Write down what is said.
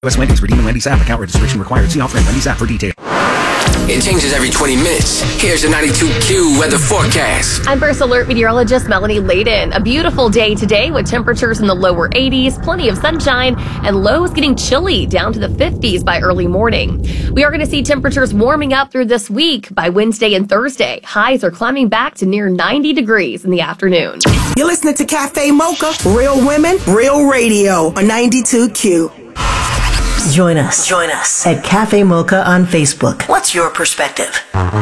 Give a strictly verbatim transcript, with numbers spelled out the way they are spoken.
West Wendy's. Redeem Wendy's app. Account registration required. See offer in Wendy's app for details. It changes every twenty minutes. Here's the ninety-two Q weather forecast. I'm First Alert meteorologist Melanie Layden. A beautiful day today with temperatures in the lower eighties, plenty of sunshine, and lows getting chilly down to the fifties by early morning. We are going to see temperatures warming up through this week. By Wednesday and Thursday, highs are climbing back to near ninety degrees in the afternoon. You're listening to Cafe Mocha, Real Women, Real Radio on ninety-two Q. Join us. Join us at Cafe Mocha on Facebook. What's your perspective?